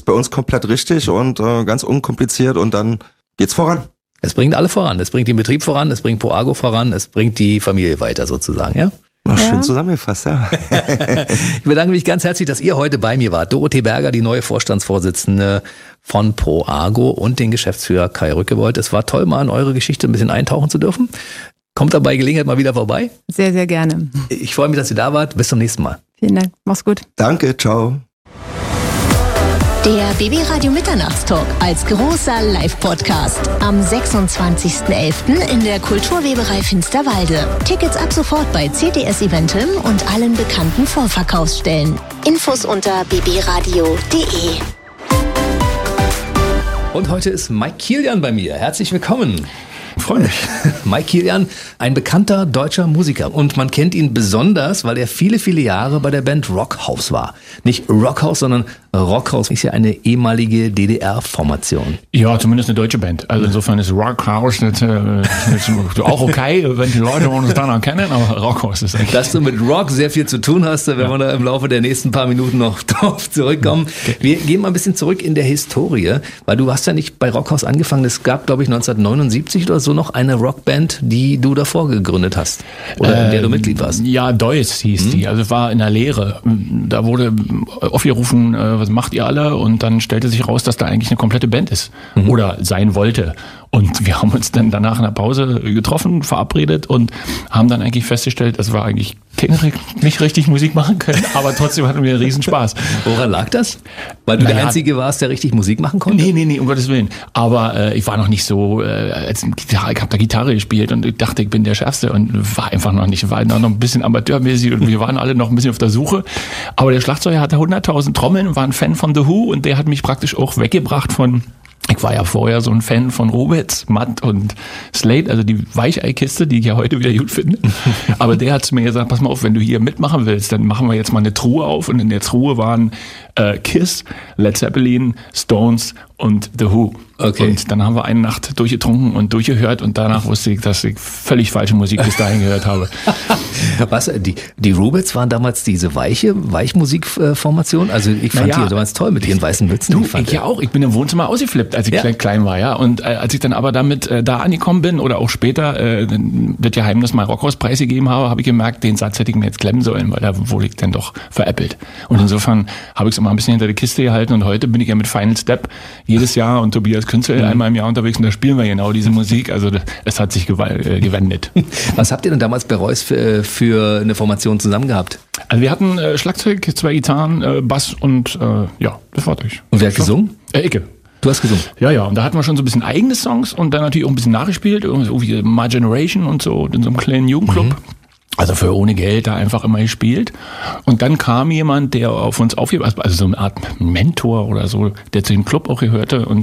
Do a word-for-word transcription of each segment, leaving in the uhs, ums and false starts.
bei uns komplett richtig und äh, ganz unkompliziert und dann geht's voran. Es bringt alle voran. Es bringt den Betrieb voran, es bringt Poago voran, es bringt die Familie weiter sozusagen, ja? Ach, Ja. schön zusammengefasst, ja. Ich bedanke mich ganz herzlich, dass ihr heute bei mir wart. Dorothee Berger, die neue Vorstandsvorsitzende von Poago und den Geschäftsführer Kai Rückewold. Es war toll, mal in eure Geschichte ein bisschen eintauchen zu dürfen. Kommt dabei Gelegenheit mal wieder vorbei. Sehr, sehr gerne. Ich freue mich, dass ihr da wart. Bis zum nächsten Mal. Vielen Dank. Mach's gut. Danke, ciao. Der B B Radio Mitternachtstalk als großer Live-Podcast am sechsundzwanzigsten elften in der Kulturweberei Finsterwalde. Tickets ab sofort bei C T S Eventim und allen bekannten Vorverkaufsstellen. Infos unter b b radio punkt d e. Und heute ist Mike Kilian bei mir. Herzlich willkommen. Freue mich. Mike Kilian, ein bekannter deutscher Musiker. Und man kennt ihn besonders, weil er viele, viele Jahre bei der Band Rockhaus war. Nicht Rockhaus, sondern Rockhaus ist ja eine ehemalige D D R-Formation. Ja, zumindest eine deutsche Band. Also insofern ist Rockhaus nicht, äh, nicht auch okay, wenn die Leute uns dann erkennen, aber Rockhaus ist echt. Dass du mit Rock sehr viel zu tun hast, da werden wir da im Laufe der nächsten paar Minuten noch drauf zurückkommen. Okay. Wir gehen mal ein bisschen zurück in der Historie, weil du hast ja nicht bei Rockhaus angefangen. Es gab, glaube ich, neunzehnhundertneunundsiebzig oder so noch eine Rockband, die du davor gegründet hast. Oder in der du Mitglied warst. Ja, Deus hieß mhm. die. Also es war in der Lehre. Da wurde aufgerufen, äh, was macht ihr alle? Und dann stellte sich raus, dass da eigentlich eine komplette Band ist. Mhm. Oder sein wollte. Und wir haben uns dann danach in der Pause getroffen, verabredet und haben dann eigentlich festgestellt, dass wir eigentlich nicht richtig Musik machen können, aber trotzdem hatten wir einen Riesenspaß. Woran lag das? Weil du naja, der Einzige warst, der richtig Musik machen konnte? Nee, nee, nee, um Gottes Willen. Aber äh, ich war noch nicht so, äh, als Gitarre, ich habe da Gitarre gespielt und ich dachte, ich bin der Schärfste und war einfach noch nicht, war noch ein bisschen amateurmäßig und wir waren alle noch ein bisschen auf der Suche. Aber der Schlagzeuger hatte hunderttausend Trommeln, war ein Fan von The Who und der hat mich praktisch auch weggebracht von... Ich war ja vorher so ein Fan von Roberts, Matt und Slade, also die Weicheikiste, die ich ja heute wieder gut finde. Aber der hat zu mir gesagt, pass mal auf, wenn du hier mitmachen willst, dann machen wir jetzt mal eine Truhe auf. Und in der Truhe waren äh, Kiss, Led Zeppelin, Stones und The Who. Okay. Und dann haben wir eine Nacht durchgetrunken und durchgehört und danach wusste ich, dass ich völlig falsche Musik bis dahin gehört habe. Was? Die, die Rubets waren damals diese weiche Weichmusikformation? Also ich fand Naja, die damals toll mit ihren weißen Mützen. Du, ich fand ich ja auch. Ich bin im Wohnzimmer ausgeflippt, als ich Ja. klein, klein war, ja. Und äh, als ich dann aber damit äh, da angekommen bin oder auch später äh, das Geheimnis mal Rockhaus-Preis gegeben habe, habe ich gemerkt, den Satz hätte ich mir jetzt klemmen sollen, weil da wurde ich dann doch veräppelt. Und insofern habe ich es immer ein bisschen hinter die Kiste gehalten und heute bin ich ja mit Final Step jedes Jahr und Tobias Künzel einmal im Jahr unterwegs und da spielen wir genau diese Musik. Also es hat sich gew- äh, gewendet. Was habt ihr denn damals bei Reus für, für eine Formation zusammen gehabt? Also wir hatten äh, Schlagzeug, zwei Gitarren, äh, Bass und äh, ja, das war durch. Und wer hat gesungen? Äh, Icke. Du hast gesungen. Ja, ja, und da hatten wir schon so ein bisschen eigene Songs und dann natürlich auch ein bisschen nachgespielt, so wie My Generation und so in so einem kleinen Jugendclub. Mhm. Also für ohne Geld da einfach immer gespielt. Und dann kam jemand, der auf uns aufgepasst, also so eine Art Mentor oder so, der zu dem Club auch gehörte und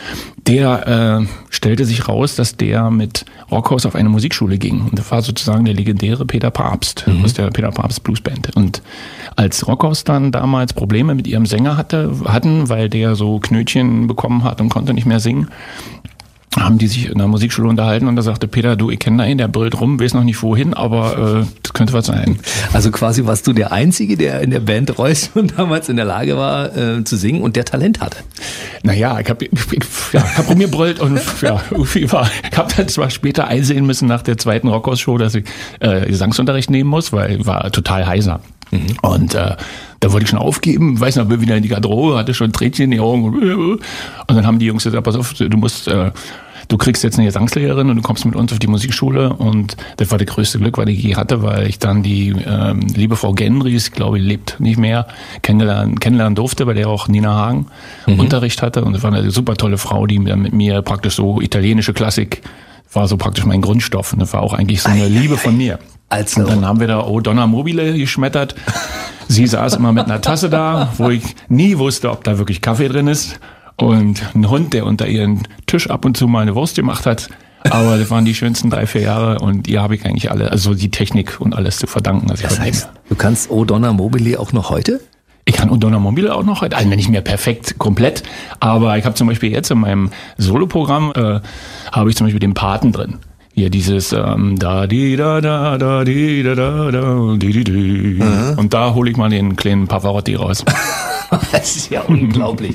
der äh, stellte sich raus, dass der mit Rockhaus auf eine Musikschule ging. Und das war sozusagen der legendäre Peter Papst mhm. aus der Peter Papst Bluesband. Und als Rockhaus dann damals Probleme mit ihrem Sänger hatte, hatten, weil der so Knötchen bekommen hat und konnte nicht mehr singen, haben die sich in der Musikschule unterhalten und da sagte Peter, du, ich kenne da einen, der brüllt rum, weiß noch nicht wohin, aber äh, das könnte was sein. Also quasi warst du der Einzige, der in der Band Reus schon damals in der Lage war äh, zu singen und der Talent hatte. Naja, ich habe ich, ja, ich hab rumgebrüllt und ja, irgendwie war, ich habe dann zwar später einsehen müssen nach der zweiten Rockhaus-Show, dass ich äh, Gesangsunterricht nehmen muss, weil ich war total heiser. Mhm. Und äh, da wollte ich schon aufgeben, weiß noch, bin wieder in die Garderobe, hatte schon Tränchen in die Augen. Und dann haben die Jungs gesagt, pass auf, du musst, äh, du kriegst jetzt eine Gesangslehrerin und du kommst mit uns auf die Musikschule. Und das war das größte Glück, was ich je hatte, weil ich dann die ähm, liebe Frau Gendries, glaube ich, lebt nicht mehr, kennenlernen, kennenlernen durfte, weil der auch Nina Hagen mhm. Unterricht hatte. Und das war eine super tolle Frau, die mit mir praktisch so italienische Klassik war so praktisch mein Grundstoff. Und das war auch eigentlich so eine Liebe von mir. Also. Und dann haben wir da O Donna Mobile geschmettert. Sie saß immer mit einer Tasse da, wo ich nie wusste, ob da wirklich Kaffee drin ist. Und ein Hund, der unter ihren Tisch ab und zu mal eine Wurst gemacht hat. Aber das waren die schönsten drei, vier Jahre und ihr habe ich eigentlich alle, also die Technik und alles zu verdanken. Dass Das ich heißt, du kannst O Donna Mobile auch noch heute? Ich kann O Donna Mobile auch noch heute, also nicht mehr perfekt, komplett, aber ich habe zum Beispiel jetzt in meinem Soloprogramm, äh, habe ich zum Beispiel den Paten drin. Hier dieses ähm, da di da da da di da da da di di di. Und da hole ich mal den kleinen Pavarotti raus. Das ist ja unglaublich.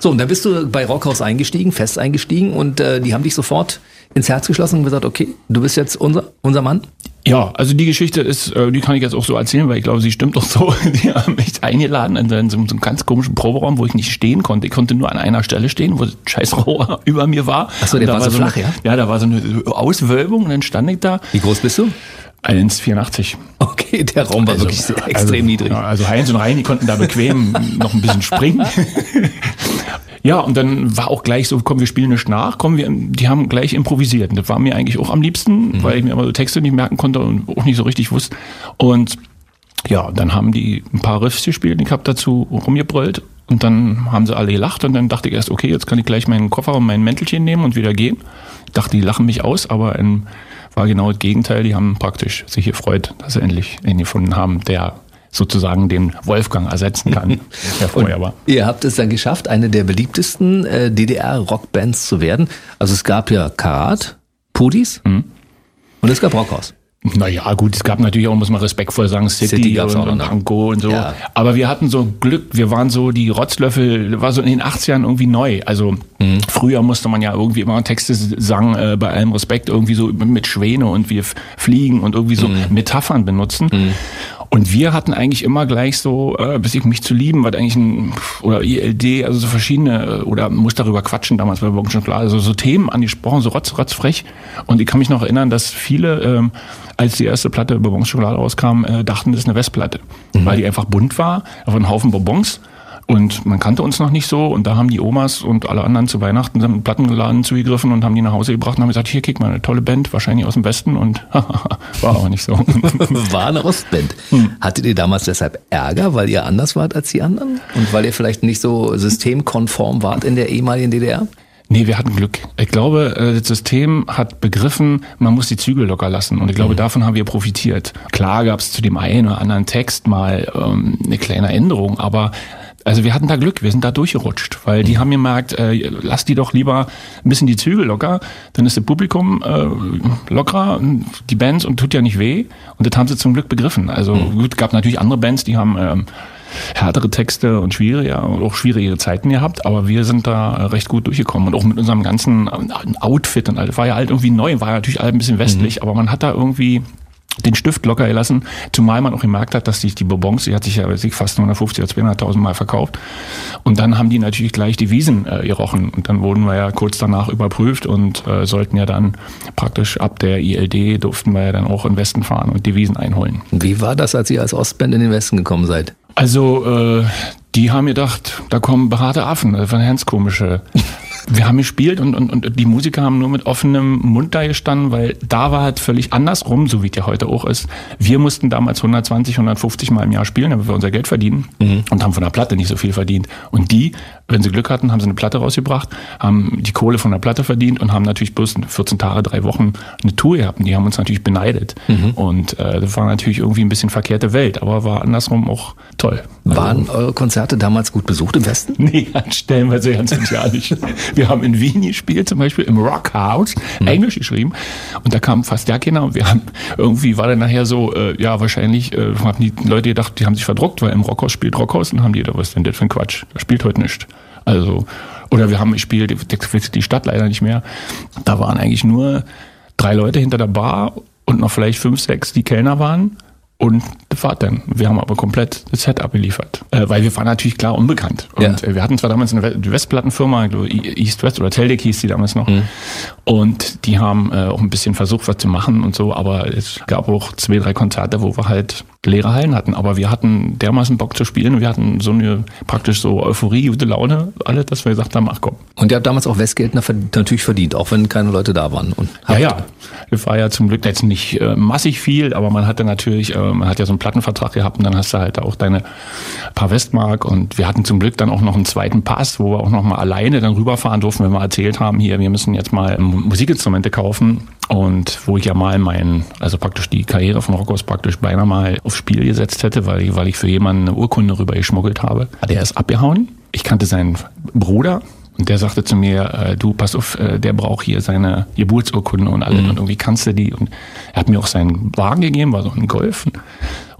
So, und dann bist du bei Rockhaus eingestiegen, fest eingestiegen und äh, die haben dich sofort ins Herz geschlossen und gesagt, okay, du bist jetzt unser, unser Mann? Ja, also die Geschichte ist, die kann ich jetzt auch so erzählen, weil ich glaube, sie stimmt doch so. Die haben mich eingeladen in so, in so einem ganz komischen Proberaum, wo ich nicht stehen konnte. Ich konnte nur an einer Stelle stehen, wo das scheiß Rohr über mir war. Achso, der war, war so flach, eine, ja? Ja, da war so eine Auswölbung und dann stand ich da. Wie groß bist du? eins Komma vierundachtzig. Okay, der Raum war also, wirklich sehr, extrem also, niedrig. Ja, also Heinz und Reini konnten da bequem noch ein bisschen springen. Ja, und dann war auch gleich so, komm, wir spielen nicht nach, komm, wir, die haben gleich improvisiert. Und das war mir eigentlich auch am liebsten, mhm. weil ich mir aber so Texte nicht merken konnte und auch nicht so richtig wusste. Und ja, dann haben die ein paar Riffs gespielt, ich habe dazu rumgebrüllt und dann haben sie alle gelacht und dann dachte ich erst, okay, jetzt kann ich gleich meinen Koffer und mein Mäntelchen nehmen und wieder gehen. Ich dachte, die lachen mich aus, aber in, war genau das Gegenteil. Die haben praktisch sich gefreut, dass sie endlich einen gefunden haben, der sozusagen den Wolfgang ersetzen kann, der vorher war. Ihr habt es dann geschafft, eine der beliebtesten äh, D D R-Rockbands zu werden. Also es gab ja Karat, Pudis mhm. und es gab Rockhaus. Naja, gut, es gab natürlich auch, muss man respektvoll sagen, City, City und, und Pankow und so. Ja. Aber wir hatten so Glück, wir waren so die Rotzlöffel, war so in den achtzigern irgendwie neu. Also mhm. früher musste man ja irgendwie immer Texte sagen, äh, bei allem Respekt, irgendwie so mit Schwäne und wir fliegen und irgendwie so mhm. Metaphern benutzen. Mhm. Und wir hatten eigentlich immer gleich so, äh, bis ich mich zu lieben, was eigentlich ein, oder I L D, also so verschiedene, oder muss darüber quatschen, damals bei Bonbon Schokolade, also so Themen angesprochen, so rotz, rotzfrech. Und ich kann mich noch erinnern, dass viele, ähm, als die erste Platte Bonbon Schokolade rauskam, äh, dachten, das ist eine Westplatte. Mhm. Weil die einfach bunt war, auf einen Haufen Bonbons. Und man kannte uns noch nicht so und da haben die Omas und alle anderen zu Weihnachten einen Plattenladen zugegriffen und haben die nach Hause gebracht und haben gesagt, hier, kick mal, eine tolle Band, wahrscheinlich aus dem Westen und war aber nicht so. War eine Ostband. Hm. Hattet ihr damals deshalb Ärger, weil ihr anders wart als die anderen? Und weil ihr vielleicht nicht so systemkonform wart in der ehemaligen D D R? Nee, wir hatten Glück. Ich glaube, das System hat begriffen, man muss die Zügel locker lassen. Und ich glaube, mhm. davon haben wir profitiert. Klar gab es zu dem einen oder anderen Text mal ähm, eine kleine Änderung, aber also wir hatten da Glück, wir sind da durchgerutscht, weil die haben gemerkt, äh, lass die doch lieber ein bisschen die Zügel locker, dann ist das Publikum äh, lockerer, die Bands und tut ja nicht weh. Und das haben sie zum Glück begriffen. Also mhm. gut, gab natürlich andere Bands, die haben ähm, härtere Texte und schwierige, auch schwierige Zeiten gehabt, aber wir sind da recht gut durchgekommen und auch mit unserem ganzen Outfit und alles, war ja halt irgendwie neu, war ja natürlich halt ein bisschen westlich, mhm. aber man hat da irgendwie den Stift locker gelassen, zumal man auch gemerkt hat, dass die, die Bonbons, die hat sich ja weiß ich, fast hundertfünfzig oder zweihunderttausend Mal verkauft und dann haben die natürlich gleich die Wiesen äh, gerochen und dann wurden wir ja kurz danach überprüft und äh, sollten ja dann praktisch ab der I L D durften wir ja dann auch in den Westen fahren und die Wiesen einholen. Wie war das, als ihr als Ostband in den Westen gekommen seid? Also, äh, die haben gedacht, da kommen behaarte Affen, das war eine ganz komische. Wir haben gespielt und, und, und die Musiker haben nur mit offenem Mund da gestanden, weil da war halt völlig andersrum, so wie es ja heute auch ist. Wir mussten damals hundertzwanzig, hundertfünfzig Mal im Jahr spielen, damit wir unser Geld verdienen mhm. und haben von der Platte nicht so viel verdient. Und die, wenn sie Glück hatten, haben sie eine Platte rausgebracht, haben die Kohle von der Platte verdient und haben natürlich bloß vierzehn Tage, drei Wochen eine Tour gehabt. Und die haben uns natürlich beneidet. Mhm. Und äh, das war natürlich irgendwie ein bisschen verkehrte Welt, aber war andersrum auch toll. Waren also, eure Konzerte damals gut besucht im Westen? Nee, stellenweise ganz und gar nicht. Wir haben in Wien gespielt, zum Beispiel im Rockhaus, mhm. Englisch geschrieben. Und da kamen fast ja Kinder und wir haben, irgendwie war dann nachher so, äh, ja, wahrscheinlich äh, haben die Leute gedacht, die haben sich verdruckt, weil im Rockhaus spielt Rockhaus und haben die gedacht, was ist denn das für ein Quatsch? Das spielt heute nicht. Also, oder wir haben gespielt, die Stadt leider nicht mehr. Da waren eigentlich nur drei Leute hinter der Bar und noch vielleicht fünf, sechs, die Kellner waren. Und das war dann. Wir haben aber komplett das Set abgeliefert. Äh, weil wir waren natürlich klar unbekannt. Und ja. äh, wir hatten zwar damals eine Westplattenfirma, East West oder Teldec hieß die damals noch. Mhm. Und die haben äh, auch ein bisschen versucht, was zu machen und so. Aber es gab auch zwei, drei Konzerte, wo wir halt leere Hallen hatten. Aber wir hatten dermaßen Bock zu spielen. Wir hatten so eine praktisch so Euphorie, gute Laune, alle, dass wir gesagt haben, ach komm. Und ihr habt damals auch Westgeld natürlich verdient, auch wenn keine Leute da waren. Und ja, ja. Das war ja zum Glück jetzt nicht äh, massig viel, aber man hatte natürlich, äh, man hat ja so einen Plattenvertrag gehabt und dann hast du halt auch deine paar Westmark und wir hatten zum Glück dann auch noch einen zweiten Pass, wo wir auch noch mal alleine dann rüberfahren durften, wenn wir erzählt haben, hier, wir müssen jetzt mal Musikinstrumente kaufen und wo ich ja mal mein, also praktisch die Karriere von Rockhaus praktisch beinahe mal aufs Spiel gesetzt hätte, weil ich, weil ich für jemanden eine Urkunde rüber geschmuggelt habe. Der ist abgehauen. Ich kannte seinen Bruder. Und der sagte zu mir, äh, du, pass auf, äh, der braucht hier seine Geburtsurkunde und alles. Mhm. Und irgendwie kannst du die. Und er hat mir auch seinen Wagen gegeben, war so ein Golf.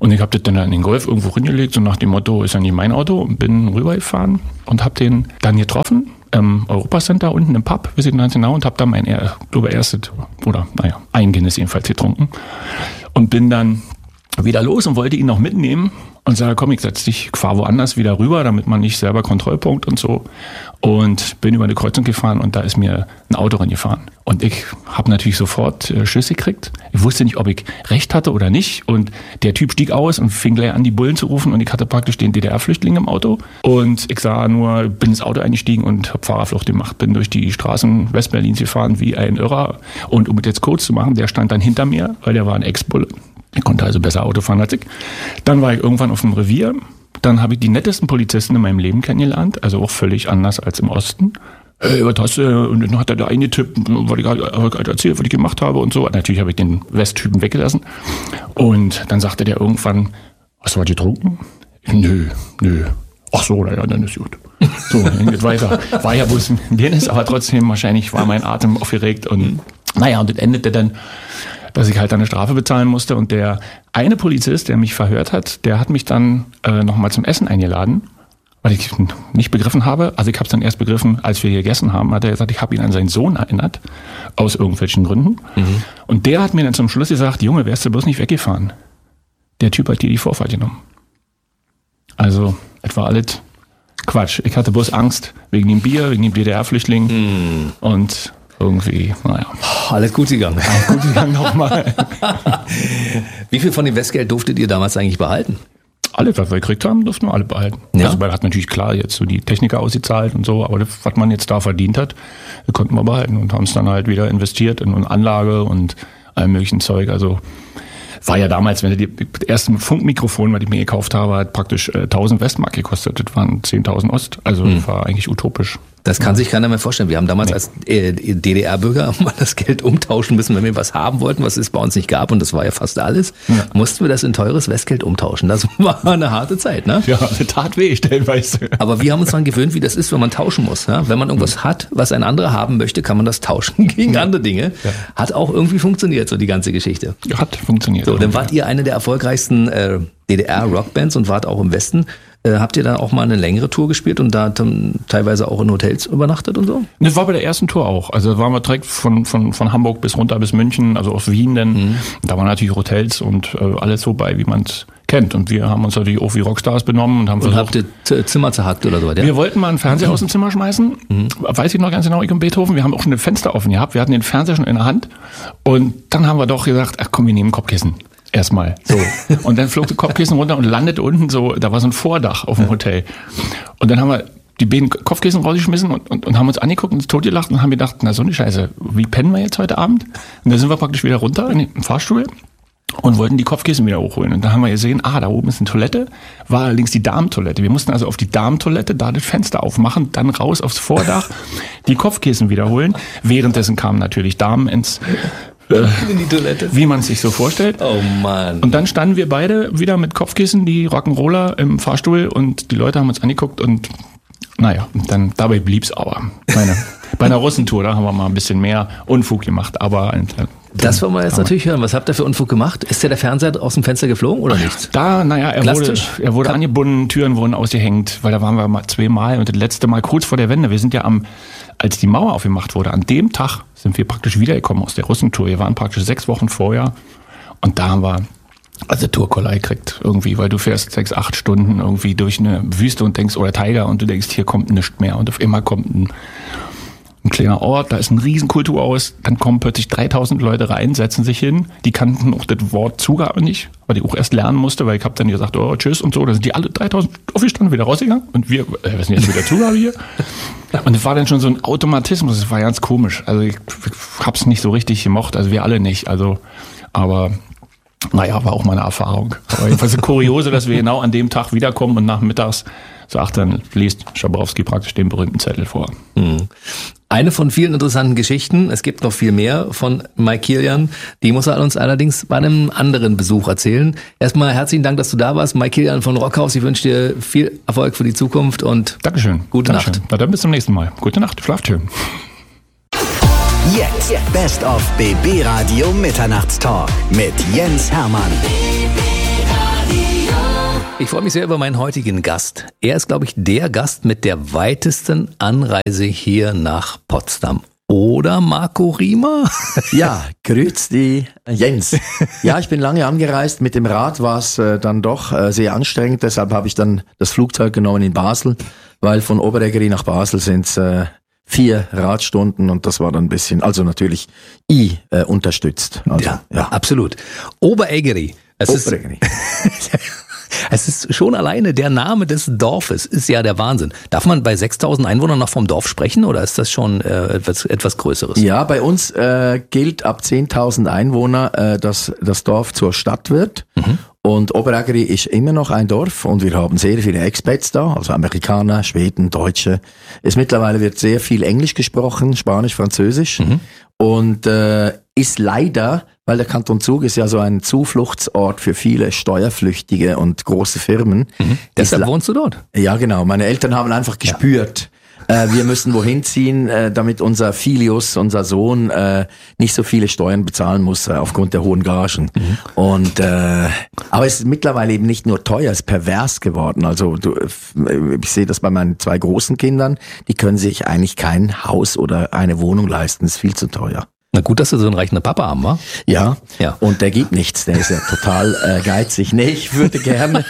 Und ich habe das dann in den Golf irgendwo hingelegt, so nach dem Motto, ist ja nicht mein Auto, und bin rübergefahren und habe den dann getroffen im Europacenter unten im Pub, weiß ich ganz genau, und habe dann mein, glaube erstes, oder naja, ein Guinness jedenfalls getrunken und bin dann wieder los und wollte ihn noch mitnehmen und sage, komm, ich setz dich, fahr woanders wieder rüber, damit man nicht selber Kontrollpunkt und so, und bin über eine Kreuzung gefahren und da ist mir ein Auto rangefahren und ich habe natürlich sofort äh, Schiss gekriegt. Ich wusste nicht, ob ich recht hatte oder nicht, und der Typ stieg aus und fing gleich an, die Bullen zu rufen, und ich hatte praktisch den D D R-Flüchtling im Auto und ich sah nur, bin ins Auto eingestiegen und habe Fahrerflucht gemacht, bin durch die Straßen Westberlins gefahren wie ein Irrer, und um es jetzt kurz zu machen, der stand dann hinter mir, weil der war ein Ex-Bulle. Er konnte also besser Auto fahren als ich. Dann war ich irgendwann auf dem Revier. Dann habe ich die nettesten Polizisten in meinem Leben kennengelernt, also auch völlig anders als im Osten. Hey, was hast du? Und dann hat er da eingetippt, was ich halt erzählt, was ich gemacht habe und so. Natürlich habe ich den Westtypen weggelassen. Und dann sagte der irgendwann, hast du was getrunken? Nö, nö. Ach so, ja, dann ist gut. So, dann geht weiter. War ja bloß ein Guinness, aber trotzdem wahrscheinlich war mein Atem aufgeregt. Und naja, und das endete dann, dass ich halt eine Strafe bezahlen musste. Und der eine Polizist, der mich verhört hat, der hat mich dann äh, nochmal zum Essen eingeladen, weil ich nicht begriffen habe. Also ich habe es dann erst begriffen, als wir hier gegessen haben, hat er gesagt, ich habe ihn an seinen Sohn erinnert, aus irgendwelchen Gründen. Mhm. Und der hat mir dann zum Schluss gesagt, Junge, wärst du bloß nicht weggefahren. Der Typ hat dir die Vorfahrt genommen. Also, es war alles Quatsch. Ich hatte bloß Angst wegen dem Bier, wegen dem D D R-Flüchtling mhm. und irgendwie, naja. Alles gut gegangen. Alles gut gegangen nochmal. Wie viel von dem Westgeld durftet ihr damals eigentlich behalten? Alle, was wir gekriegt haben, durften wir alle behalten. Ja. Also man hat natürlich klar jetzt so die Techniker ausgezahlt und so, aber das, was man jetzt da verdient hat, konnten wir behalten und haben es dann halt wieder investiert in eine Anlage und allem möglichen Zeug. Also war ja damals, wenn du die ersten Funkmikrofon, was ich mir gekauft habe, hat praktisch äh, tausend Westmark gekostet. Das waren zehntausend Ost. Also hm. das war eigentlich utopisch. Das kann ja. sich keiner mehr vorstellen. Wir haben damals nee. als äh, D D R-Bürger mal das Geld umtauschen müssen, wenn wir was haben wollten, was es bei uns nicht gab, und das war ja fast alles, ja. mussten wir das in teures Westgeld umtauschen. Das war eine harte Zeit, ne? Ja, das tat weh, stellenweise. Aber wir haben uns dann gewöhnt, wie das ist, wenn man tauschen muss. Ja? Wenn man irgendwas mhm. hat, was ein anderer haben möchte, kann man das tauschen gegen ja. andere Dinge. Ja. Hat auch irgendwie funktioniert, so die ganze Geschichte. Hat funktioniert. So, dann wart ihr eine der erfolgreichsten äh, D D R-Rockbands und wart auch im Westen. Äh, habt ihr dann auch mal eine längere Tour gespielt und da t- teilweise auch in Hotels übernachtet und so? Das war bei der ersten Tour auch. Also da waren wir direkt von, von, von Hamburg bis runter bis München, also aus Wien dann. Mhm. Da waren natürlich Hotels und äh, alles so bei, wie man es kennt. Und wir haben uns natürlich auch wie Rockstars benommen und haben und versucht... Und habt ihr Zimmer zerhackt oder so? Ja? Wir wollten mal einen Fernseher aus dem Zimmer schmeißen. Mhm. Weiß ich noch ganz genau, ich und Beethoven. Wir haben auch schon ein Fenster offen gehabt. Wir hatten den Fernseher schon in der Hand. Und dann haben wir doch gesagt, ach komm, wir nehmen Kopfkissen. Erstmal. So. Und dann flog das Kopfkissen runter und landet unten so, da war so ein Vordach auf dem Hotel. Und dann haben wir die beiden Kopfkissen rausgeschmissen und, und, und haben uns angeguckt und uns totgelacht und haben gedacht, na so eine Scheiße, wie pennen wir jetzt heute Abend? Und dann sind wir praktisch wieder runter in den Fahrstuhl und wollten die Kopfkissen wieder hochholen. Und dann haben wir gesehen, ah, da oben ist eine Toilette, war allerdings die Damentoilette. Wir mussten also auf die Damentoilette da das Fenster aufmachen, dann raus aufs Vordach, die Kopfkissen wiederholen. Währenddessen kamen natürlich Damen ins in die Toilette. Wie man es sich so vorstellt. Oh Mann. Und dann standen wir beide wieder mit Kopfkissen, die Rock'n'Roller im Fahrstuhl, und die Leute haben uns angeguckt und naja, dann dabei blieb's aber. Meine, bei einer Russentour, da haben wir mal ein bisschen mehr Unfug gemacht, aber... Äh, das wollen wir jetzt natürlich hören. Was habt ihr für Unfug gemacht? Ist ja der Fernseher aus dem Fenster geflogen oder nicht? Da, naja, er wurde, er wurde angebunden, Türen wurden ausgehängt, weil da waren wir mal zweimal und das letzte Mal kurz vor der Wende. Wir sind ja am, als die Mauer aufgemacht wurde, an dem Tag sind wir praktisch wiedergekommen aus der Russentour. Wir waren praktisch sechs Wochen vorher und da haben wir also Tourkollei gekriegt irgendwie, weil du fährst sechs, acht Stunden irgendwie durch eine Wüste und denkst, oder Tiger, und du denkst, hier kommt nichts mehr, und auf einmal kommt ein Ein kleiner Ort, da ist ein riesen Kulturhaus, dann kommen plötzlich dreitausend Leute rein, setzen sich hin, die kannten auch das Wort Zugabe nicht, weil ich auch erst lernen musste, weil ich habe dann gesagt, oh, tschüss und so, da sind die alle dreitausend aufgestanden, wieder rausgegangen und wir, äh, was ist denn jetzt wieder Zugabe hier? Und es war dann schon so ein Automatismus, es war ganz komisch, also ich hab's nicht so richtig gemocht, also wir alle nicht, also, aber naja, war auch mal eine Erfahrung. Aber jedenfalls kuriose, dass wir genau an dem Tag wiederkommen und nachmittags sagt, dann liest Schabrowski praktisch den berühmten Zettel vor. Mhm. Eine von vielen interessanten Geschichten, es gibt noch viel mehr von Mike Kilian, die muss er uns allerdings bei einem anderen Besuch erzählen. Erstmal herzlichen Dank, dass du da warst, Mike Kilian von Rockhaus. Ich wünsche dir viel Erfolg für die Zukunft und Dankeschön. Gute Dankeschön. Nacht. Na dann bis zum nächsten Mal. Gute Nacht, schlaft schön. Jetzt Best of B B Radio Mitternachtstalk mit Jens Hermann. B B Radio. Ich freue mich sehr über meinen heutigen Gast. Er ist, glaube ich, der Gast mit der weitesten Anreise hier nach Potsdam. Oder Marco Riemer? Ja, grüß die Jens. Ja, ich bin lange angereist. Mit dem Rad war es äh, dann doch äh, sehr anstrengend. Deshalb habe ich dann das Flugzeug genommen in Basel, weil von Oberägeri nach Basel sind es äh, vier Radstunden und das war dann ein bisschen, also natürlich I äh, unterstützt. Also, ja, ja, absolut. Oberägeri. Es Oberägeri. Ist Es ist schon alleine der Name des Dorfes, ist ja der Wahnsinn. Darf man bei sechstausend Einwohnern noch vom Dorf sprechen oder ist das schon äh, etwas, etwas Größeres? Ja, bei uns äh, gilt ab zehntausend Einwohner, äh, dass das Dorf zur Stadt wird. Mhm. Und Oberägeri ist immer noch ein Dorf und wir haben sehr viele Expats da, also Amerikaner, Schweden, Deutsche. Es mittlerweile wird sehr viel Englisch gesprochen, Spanisch, Französisch. Mhm. Und äh, ist leider, weil der Kanton Zug ist ja so ein Zufluchtsort für viele Steuerflüchtige und große Firmen. Mhm. Deshalb wohnst du dort? Ja, genau. Meine Eltern haben einfach gespürt, ja. äh, wir müssen wohin ziehen, äh, damit unser Filius, unser Sohn, äh, nicht so viele Steuern bezahlen muss äh, aufgrund der hohen Gagen. Mhm. Und äh, aber es ist mittlerweile eben nicht nur teuer, es ist pervers geworden. Also du, ich sehe das bei meinen zwei großen Kindern, die können sich eigentlich kein Haus oder eine Wohnung leisten, ist viel zu teuer. Na gut, dass du so einen reichen Papa haben, wa? Ja, ja. Und der gibt nichts, der ist ja total äh, geizig. Nee, ich würde gerne.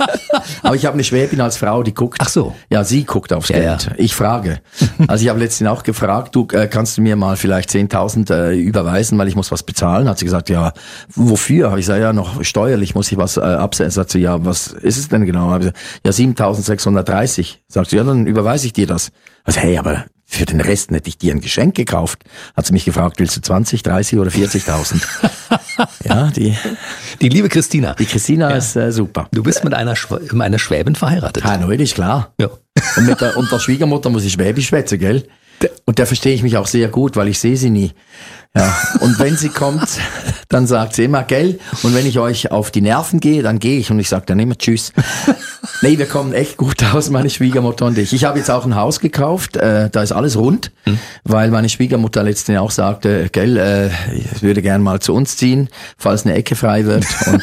Aber ich habe eine Schwäbin als Frau, die guckt. Ach so. Ja, sie guckt aufs ja, Geld. Ja. Ich frage. Also ich habe letztens auch gefragt, du äh, kannst du mir mal vielleicht zehntausend äh, überweisen, weil ich muss was bezahlen. Hat sie gesagt, ja, wofür? Habe ich gesagt, ja, noch steuerlich muss ich was äh, absetzen. Sagt sie, ja, was ist es denn genau? Habe ich gesagt, ja, siebentausendsechshundertdreißig. Sagt sie, ja, dann überweise ich dir das. Also, hey, aber für den Rest hätte ich dir ein Geschenk gekauft. Hat sie mich gefragt, willst du zwanzig, dreißig oder vierzigtausend? Ja, die die liebe Christina. Die Christina ja. ist äh, super. Du bist mit einer, Schw- mit einer Schwäbin verheiratet. Ja, neulich, klar. Ja. Und mit der, und der Schwiegermutter muss ich Schwäbisch schwätzen, gell? Und der verstehe ich mich auch sehr gut, weil ich sehe sie nie. Ja. Und wenn sie kommt, dann sagt sie immer, gell? Und wenn ich euch auf die Nerven gehe, dann gehe ich und ich sage dann immer Tschüss. Nee, wir kommen echt gut aus, meine Schwiegermutter und ich. Ich habe jetzt auch ein Haus gekauft, äh, da ist alles rund, hm. weil meine Schwiegermutter letztens auch sagte, gell, äh, ich würde gern mal zu uns ziehen, falls eine Ecke frei wird. Und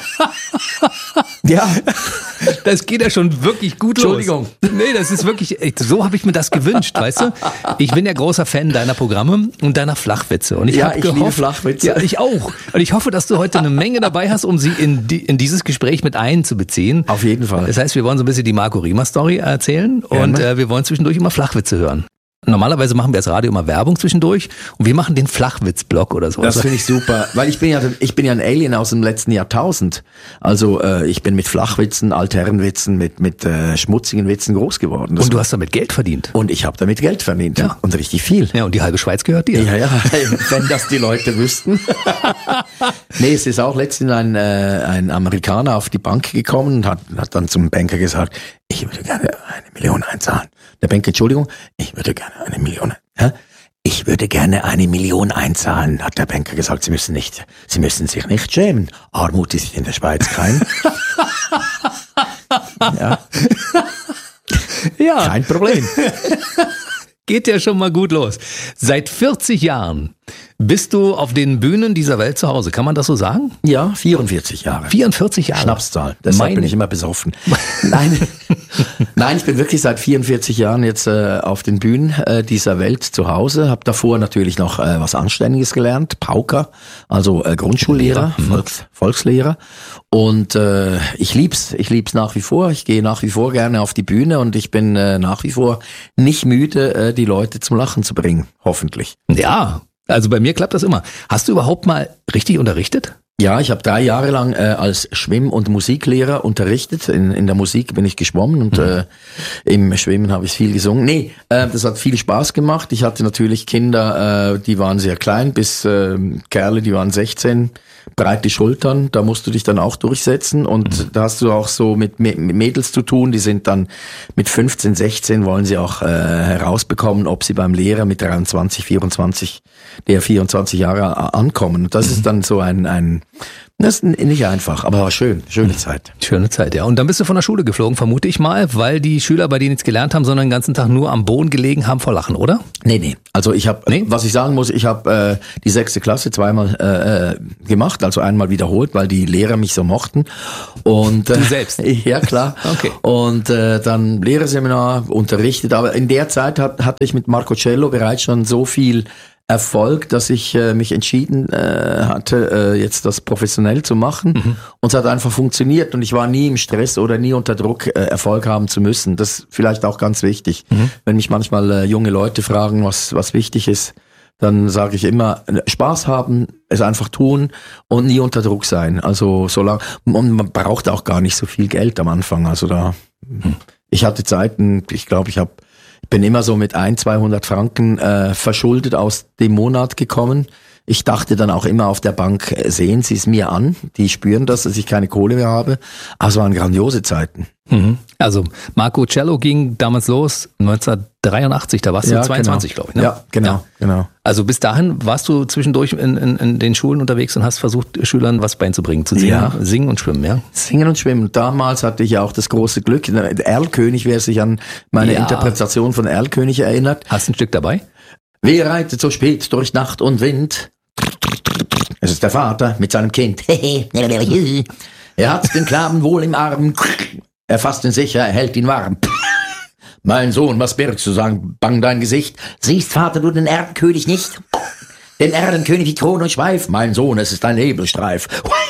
ja. Das geht ja schon wirklich gut Entschuldigung. los. Entschuldigung. Nee, das ist wirklich, so habe ich mir das gewünscht, weißt du? Ich bin ja großer Fan deiner Programme und deiner Flachwitze. Und ich ja, habe ich gehofft, liebe Flachwitze. Ja, ich auch. Und ich hoffe, dass du heute eine Menge dabei hast, um sie in, die, in dieses Gespräch mit einzubeziehen. Auf jeden Fall. Das heißt, wir wollen so ein bisschen die Marco Riemer Story erzählen und äh, wir wollen zwischendurch immer Flachwitze hören. Normalerweise machen wir als Radio immer Werbung zwischendurch und wir machen den Flachwitz-Blog oder so. Das finde ich super, weil ich bin ja ich bin ja ein Alien aus dem letzten Jahrtausend. Also äh, ich bin mit Flachwitzen, Altherrenwitzen, mit mit äh, schmutzigen Witzen groß geworden. Das und du hast damit Geld verdient. Und ich habe damit Geld verdient. Ja. Und richtig viel. Ja, und die halbe Schweiz gehört dir. Ja, ja, wenn das die Leute wüssten. Nee, es ist auch letztens ein, äh, ein Amerikaner auf die Bank gekommen und hat, hat dann zum Banker gesagt, ich würde gerne eine Million einzahlen. Der Banker, Entschuldigung, ich würde gerne eine Million. Hä? Ich würde gerne eine Million einzahlen, hat der Banker gesagt. Sie müssen nicht, Sie müssen sich nicht schämen. Armut ist in der Schweiz kein. Ja. Ja. Kein Problem. Geht ja schon mal gut los. Seit vierzig Jahren bist du auf den Bühnen dieser Welt zu Hause. Kann man das so sagen? Ja, vierundvierzig Jahre. vierundvierzig Jahre? Schnapszahl. Deshalb Meine. bin ich immer besoffen. Nein, nein, ich bin wirklich seit vierundvierzig Jahren jetzt äh, auf den Bühnen äh, dieser Welt zu Hause. Hab davor natürlich noch äh, was Anständiges gelernt. Pauker, also äh, Grundschullehrer, mhm. Volks, Volkslehrer. Und äh, ich lieb's. Ich lieb's nach wie vor. Ich gehe nach wie vor gerne auf die Bühne und ich bin äh, nach wie vor nicht müde, äh, die Leute zum Lachen zu bringen. Hoffentlich. Ja. Also bei mir klappt das immer. Hast du überhaupt mal richtig unterrichtet? Ja, ich habe drei Jahre lang äh, als Schwimm- und Musiklehrer unterrichtet. In, in der Musik bin ich geschwommen und mhm. äh, im Schwimmen habe ich viel gesungen. Nee, äh, das hat viel Spaß gemacht. Ich hatte natürlich Kinder, äh, die waren sehr klein, bis äh, Kerle, die waren sechzehn, breite Schultern. Da musst du dich dann auch durchsetzen und mhm. da hast du auch so mit, mit Mädels zu tun. Die sind dann mit fünfzehn, sechzehn wollen sie auch äh, herausbekommen, ob sie beim Lehrer mit dreiundzwanzig, vierundzwanzig, der vierundzwanzig Jahre ankommen. Und das mhm. ist dann so ein, ein Das ist nicht einfach, aber war schön, schöne Zeit. Schöne Zeit, ja. Und dann bist du von der Schule geflogen, vermute ich mal, weil die Schüler bei dir nichts gelernt haben, sondern den ganzen Tag nur am Boden gelegen haben vor Lachen, oder? Nee, nee. Also ich habe, Nee? was ich sagen muss, ich habe äh, die sechste Klasse zweimal äh, gemacht, also einmal wiederholt, weil die Lehrer mich so mochten. Und, äh, Du selbst? Ja, klar. Okay. Und äh, dann Lehrerseminar unterrichtet. Aber in der Zeit hat, hatte ich mit Marco Cello bereits schon so viel Erfolg, dass ich äh, mich entschieden äh, hatte, äh, jetzt das professionell zu machen. Mhm. Und es hat einfach funktioniert und ich war nie im Stress oder nie unter Druck, äh, Erfolg haben zu müssen. Das ist vielleicht auch ganz wichtig. Mhm. Wenn mich manchmal äh, junge Leute fragen, was was wichtig ist, dann sage ich immer, Spaß haben, es einfach tun und nie unter Druck sein. Also so lang, und man braucht auch gar nicht so viel Geld am Anfang. Also da, mhm. ich hatte Zeiten, ich glaube, ich habe Ich bin immer so mit ein, zweihundert Franken äh, verschuldet aus dem Monat gekommen. Ich dachte dann auch immer auf der Bank, äh, sehen Sie es mir an. Die spüren das, dass ich keine Kohle mehr habe. Aber es waren grandiose Zeiten. Mhm. Also Marco Cello ging damals los, neunzehnhundertdreiundachtzig, da warst du Ja, zweiundzwanzig, genau. glaube ich. Ne? Ja, genau, Ja. genau. Also bis dahin warst du zwischendurch in, in, in den Schulen unterwegs und hast versucht, Schülern was beizubringen, zu singen, Ja. singen und schwimmen, ja? Singen und Schwimmen. Damals hatte ich ja auch das große Glück. Der Erlkönig, wer sich an meine Ja. Interpretation von Erlkönig erinnert. Hast du ein Stück dabei? Wer reitet so spät durch Nacht und Wind? Es ist der Vater mit seinem Kind. Er hat den Knaben wohl im Arm. Er fasst ihn sicher, er hält ihn warm. Mein Sohn, was birgst du, sagen, bang dein Gesicht? Siehst, Vater, du den Erdenkönig nicht? Den Erdenkönig wie Kron und Schweif? Mein Sohn, es ist ein Nebelstreif.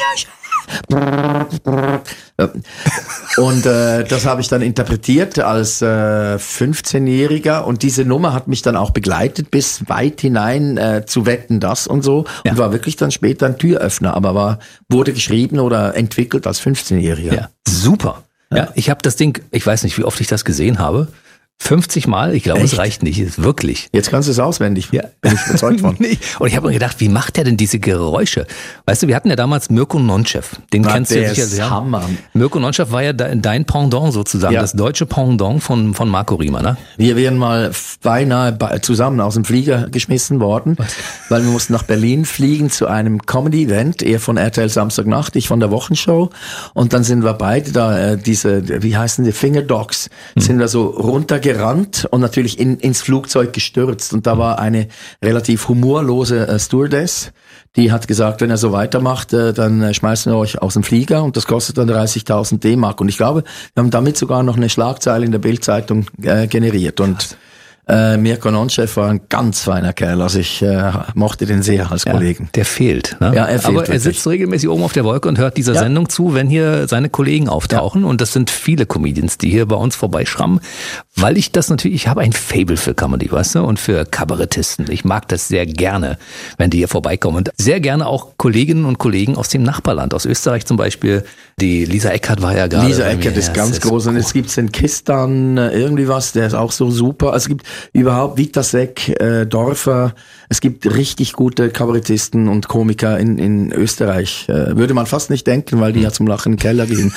Und äh, das habe ich dann interpretiert als äh, fünfzehnjähriger und diese Nummer hat mich dann auch begleitet bis weit hinein äh, zu Wetten, das und so Ja. und war wirklich dann später ein Türöffner, aber war wurde geschrieben oder entwickelt als fünfzehnjähriger. Ja. Super. Ja, ich habe das Ding, ich weiß nicht, wie oft ich das gesehen habe. fünfzig Mal, ich glaube, es Echt? reicht nicht, ist wirklich. Jetzt kannst du es auswendig, Ja. bin ich überzeugt von. Nee. Und ich habe mir gedacht, wie macht der denn diese Geräusche? Weißt du, wir hatten ja damals Mirko Nonchev, den Na, kennst du der ja sicher ist sehr. Hammer. Mirko Nonchev war ja de- dein Pendant sozusagen, Ja. das deutsche Pendant von, von Marco Riemer, ne? Wir wären mal beinahe bei- zusammen aus dem Flieger geschmissen worden, weil wir mussten nach Berlin fliegen zu einem Comedy-Event, er von R T L Samstagnacht, ich von der Wochenshow. Und dann sind wir beide da, äh, diese, wie heißen die, Fingerdogs, mhm. sind wir so runtergerannt und natürlich in, ins Flugzeug gestürzt. Und da war eine relativ humorlose äh, Stewardess, die hat gesagt, wenn er so weitermacht, äh, dann äh, schmeißen wir euch aus dem Flieger und das kostet dann dreißigtausend D-Mark. Und ich glaube, wir haben damit sogar noch eine Schlagzeile in der Bild-Zeitung äh, generiert. Und äh, Mirko Nonchev war ein ganz feiner Kerl. Also ich äh, mochte den sehr als Ja, Kollegen. der fehlt. Ne? Ja, er fehlt Aber er wirklich. sitzt regelmäßig oben auf der Wolke und hört dieser Ja. Sendung zu, wenn hier seine Kollegen auftauchen. Und das sind viele Comedians, die hier bei uns vorbeischrammen. Weil ich das natürlich, ich habe ein Faible für Comedy, weißt du, und für Kabarettisten. Ich mag das sehr gerne, wenn die hier vorbeikommen. Und sehr gerne auch Kolleginnen und Kollegen aus dem Nachbarland, aus Österreich zum Beispiel. Die Lisa Eckert war ja gerade. Lisa bei mir. Eckert ist Ja, ganz das groß und es gibt den Kistan, äh, irgendwie was, der ist auch so super. Es gibt überhaupt Witasek, äh, Dorfer, es gibt richtig gute Kabarettisten und Komiker in, in Österreich. Äh, würde man fast nicht denken, weil die ja zum Lachen in den Keller gehen.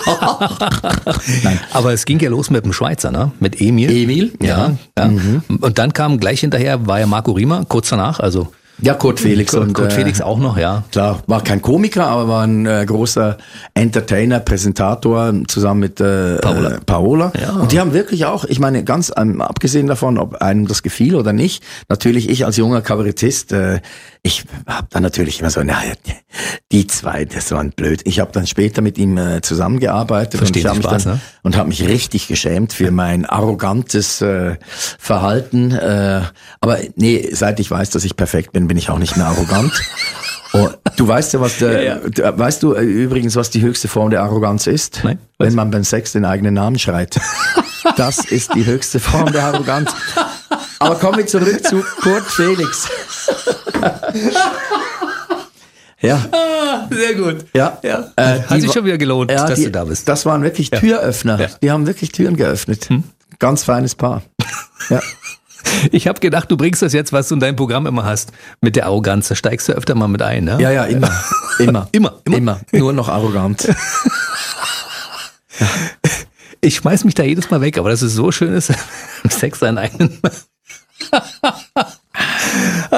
Nein. Aber es ging ja los mit dem Schweizer, ne? Mit Emil. Emil, Ja. ja. ja. Mhm. Und dann kam gleich hinterher, war ja Marco Riemer, kurz danach, also Ja, Kurt Felix. Kurt, und, Kurt äh, Felix auch noch, ja. Klar, war kein Komiker, aber war ein äh, großer Entertainer, Präsentator zusammen mit äh, Paola. Äh, Paola. Ja. Und die haben wirklich auch, ich meine, ganz ähm, abgesehen davon, ob einem das gefiel oder nicht, natürlich ich als junger Kabarettist, äh, ich habe dann natürlich immer so, naja, die zwei, das waren blöd. Ich habe dann später mit ihm äh, zusammengearbeitet Verstehen und Sie ich habe mich Spaß, dann ne? und habe mich richtig geschämt für mein arrogantes äh, Verhalten. Äh, aber nee, seit ich weiß, dass ich perfekt bin, bin ich auch nicht mehr arrogant. Oh, du weißt ja, was der, Ja, du- weißt du äh, übrigens, was die höchste Form der Arroganz ist? Nein. Wenn man beim Sex den eigenen Namen schreit. Das ist die höchste Form der Arroganz. Aber kommen wir zurück zu Kurt Felix. Ja. Sehr gut. Ja, Ja. Äh, Hat die sich wa- schon wieder gelohnt, ja, dass die, du da bist. Das waren wirklich Türöffner. Ja. Die haben wirklich Türen geöffnet. Ganz feines Paar. Ja. Ich habe gedacht, du bringst das jetzt, was du in deinem Programm immer hast, mit der Arroganz. Da steigst du öfter mal mit ein, ne? ja, ja, immer. Immer. Immer, immer. Immer. Nur noch arrogant. Ich schmeiß mich da jedes Mal weg, aber das ist so schön, ist Sex seinen eigenen. ah,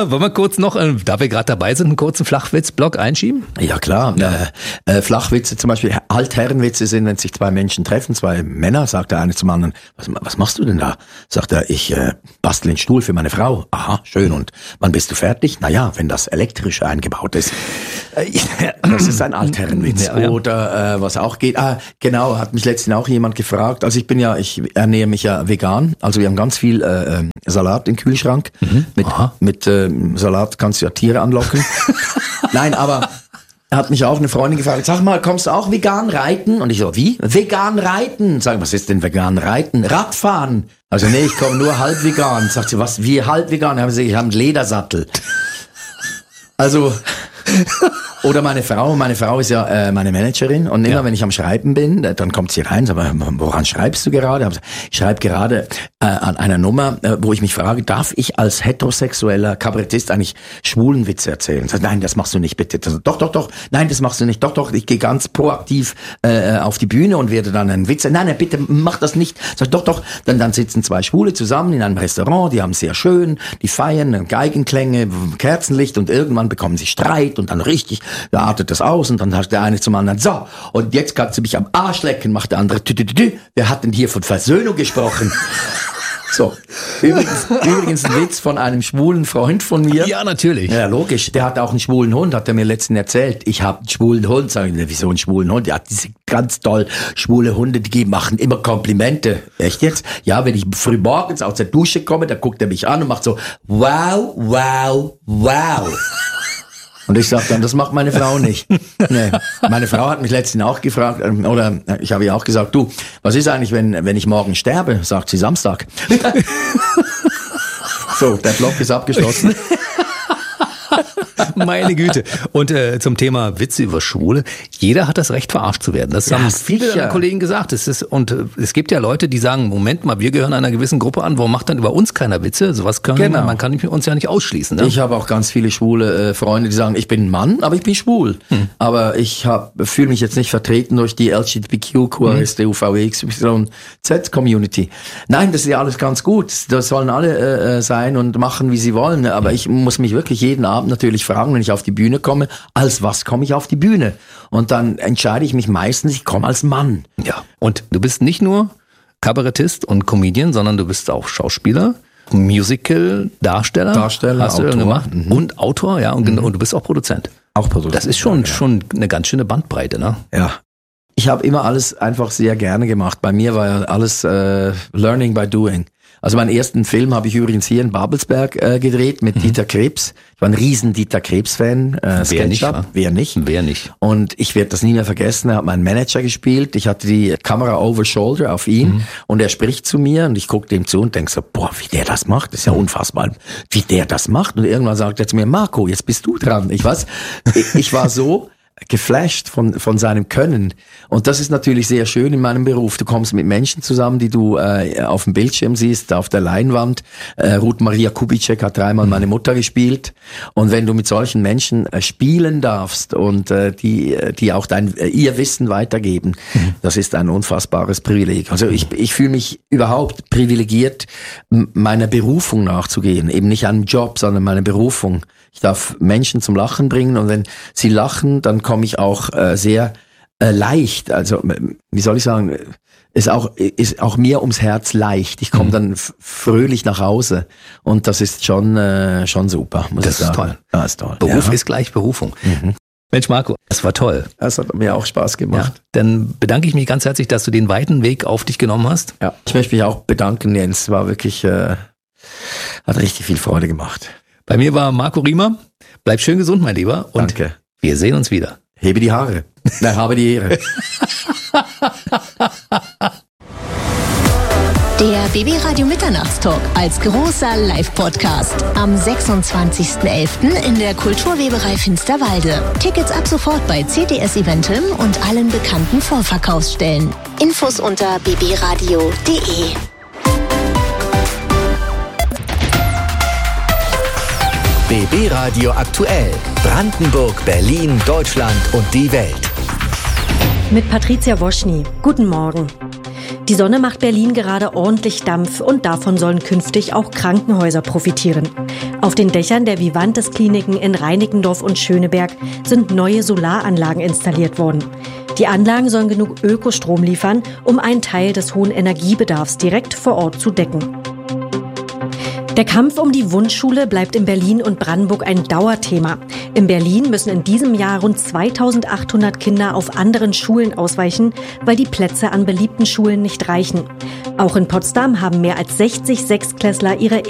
Äh, wollen wir kurz noch, äh, da wir gerade dabei sind, einen kurzen Flachwitz-Block einschieben? Ja klar, äh, äh, Flachwitze zum Beispiel, Altherrenwitze sind, wenn sich zwei Menschen treffen, zwei Männer, sagt der eine zum anderen, was, was machst du denn da? Sagt er, ich äh, bastel einen Stuhl für meine Frau. Aha, schön, und wann bist du fertig? Naja, wenn das elektrisch eingebaut ist. Äh, das ist ein Altherrenwitz. Ja, ja. Oder äh, was auch geht, ah, genau, hat mich letztens auch jemand gefragt, also ich bin ja, ich ernähre mich ja vegan, also wir haben ganz viel äh, Salat im Kühlschrank, mhm. mit, mit äh, Salat kannst du ja Tiere anlocken. Nein, aber hat mich auch eine Freundin gefragt, sag mal, kommst du auch vegan reiten? Und ich so, wie? Vegan reiten? Sag, was ist denn vegan reiten? Radfahren. Also nee, ich komme nur halb vegan. Sagt sie, was, wie halb vegan? Ich habe gesagt, ich habe einen Ledersattel. Also, oder meine Frau, meine Frau ist ja äh, meine Managerin, und immer ja. wenn ich am Schreiben bin, dann kommt sie rein, sagt, woran schreibst du gerade? Ich schreibe gerade äh, an einer Nummer, äh, wo ich mich frage, darf ich als heterosexueller Kabarettist eigentlich schwulen Witze erzählen? Sagt, nein, das machst du nicht, bitte. Sagt, doch, doch, doch, nein, das machst du nicht, doch, doch, ich gehe ganz proaktiv äh, auf die Bühne und werde dann einen Witz, nein, nein, bitte, mach das nicht. Sagt, doch, doch, dann, dann sitzen zwei Schwule zusammen in einem Restaurant, die haben sehr schön, die feiern, Geigenklänge, Kerzenlicht, und irgendwann bekommen sie Streit und dann richtig, da artet das aus, und dann sagt der eine zum anderen, so, und jetzt kannst du mich am Arsch lecken, macht der andere, tü, tü, tü, tü. Wer hat denn hier von Versöhnung gesprochen? So, übrigens, übrigens ein Witz von einem schwulen Freund von mir. Ja, natürlich. Ja, logisch. Der hat auch einen schwulen Hund, hat er mir letztens erzählt. Ich habe einen schwulen Hund. Sag ich, wieso einen schwulen Hund? Ja, diese ganz toll schwule Hunde, die machen immer Komplimente. Echt jetzt? Ja, wenn ich früh morgens aus der Dusche komme, dann guckt er mich an und macht so, wow, wow, wow. Und ich sag dann, das macht meine Frau nicht. Nee. Meine Frau hat mich letztens auch gefragt, oder ich habe ihr auch gesagt, du, was ist eigentlich, wenn, wenn ich morgen sterbe? Sagt sie, Samstag. So, der Block ist abgeschlossen. Meine Güte. Und äh, zum Thema Witze über Schwule. Jeder hat das Recht, verarscht zu werden. Das ja, haben viele sicher. Kollegen gesagt. Es ist, und äh, es gibt ja Leute, die sagen, Moment mal, wir gehören einer gewissen Gruppe an. Warum macht dann über uns keiner Witze? Sowas können genau. wir, man kann uns ja nicht ausschließen. Ne? Ich habe auch ganz viele schwule äh, Freunde, die sagen, ich bin ein Mann, aber ich bin schwul. Hm. Aber ich fühle mich jetzt nicht vertreten durch die L G B T Q, Q R S T, U V X, Y Z Community. Nein, das ist ja alles ganz gut. Das sollen alle äh, sein und machen, wie sie wollen. Aber hm. ich muss mich wirklich jeden Abend natürlich fragen, wenn ich auf die Bühne komme, als was komme ich auf die Bühne? Und dann entscheide ich mich meistens, ich komme als Mann. Ja. Und du bist nicht nur Kabarettist und Comedian, sondern du bist auch Schauspieler, Musical-Darsteller. Darsteller, hast du Autor. gemacht. Mhm. Und Autor, ja. Und, mhm. und du bist auch Produzent. Auch Produzent. Das ist schon, ja, genau. schon eine ganz schöne Bandbreite, ne? Ja. Ich habe immer alles einfach sehr gerne gemacht. Bei mir war ja alles äh, Learning by Doing. Also meinen ersten Film habe ich übrigens hier in Babelsberg äh, gedreht mit mhm. Dieter Krebs. Ich war ein riesen Dieter Krebs-Fan. Äh, Wer nicht, wa? Wer nicht? Wer nicht? Und ich werde das nie mehr vergessen. Er hat meinen Manager gespielt. Ich hatte die Kamera over shoulder auf ihn mhm. und er spricht zu mir und ich gucke dem zu und denke so, boah, wie der das macht, das ist ja unfassbar, wie der das macht. Und irgendwann sagt er zu mir, Marco, jetzt bist du dran. Ich weiß, ich, ich war so geflasht von von seinem Können, und das ist natürlich sehr schön in meinem Beruf. Du kommst mit Menschen zusammen, die du äh, auf dem Bildschirm siehst, auf der Leinwand. Äh, Ruth Maria Kubitschek hat dreimal meine Mutter gespielt, und wenn du mit solchen Menschen äh, spielen darfst und äh, die die auch dein äh, ihr Wissen weitergeben, mhm. das ist ein unfassbares Privileg. Also ich ich fühle mich überhaupt privilegiert, m- meiner Berufung nachzugehen, eben nicht einem Job, sondern meiner Berufung. Ich darf Menschen zum Lachen bringen, und wenn sie lachen, dann komme ich auch äh, sehr äh, leicht, also wie soll ich sagen, ist auch ist auch mir ums Herz leicht. Ich komme mhm. dann f- fröhlich nach Hause, und das ist schon äh, schon super, muss das ich sagen. Ist toll. Ja, ist toll. Beruf ja. ist gleich Berufung. Mhm. Mensch, Marco, das war toll. Das hat mir auch Spaß gemacht. Ja, dann bedanke ich mich ganz herzlich, dass du den weiten Weg auf dich genommen hast. Ja, ich möchte mich auch bedanken, Jens. War wirklich äh, hat richtig viel Freude gemacht. Bei mir war Marco Riemer. Bleib schön gesund, mein Lieber. Und Danke. Wir sehen uns wieder. Hebe die Haare. Nein, habe die Ehre. Der B B Radio Mitternachtstalk als großer Live-Podcast am sechsundzwanzigsten elften in der Kulturweberei Finsterwalde. Tickets ab sofort bei C T S Eventim und allen bekannten Vorverkaufsstellen. Infos unter b b radio punkt d e. B B Radio aktuell. Brandenburg, Berlin, Deutschland und die Welt. Mit Patricia Woschny. Guten Morgen. Die Sonne macht Berlin gerade ordentlich Dampf und davon sollen künftig auch Krankenhäuser profitieren. Auf den Dächern der Vivantes-Kliniken in Reinickendorf und Schöneberg sind neue Solaranlagen installiert worden. Die Anlagen sollen genug Ökostrom liefern, um einen Teil des hohen Energiebedarfs direkt vor Ort zu decken. Der Kampf um die Wunschschule bleibt in Berlin und Brandenburg ein Dauerthema. In Berlin müssen in diesem Jahr rund zweitausendachthundert Kinder auf anderen Schulen ausweichen, weil die Plätze an beliebten Schulen nicht reichen. Auch in Potsdam haben mehr als sechzig Sechstklässler ihre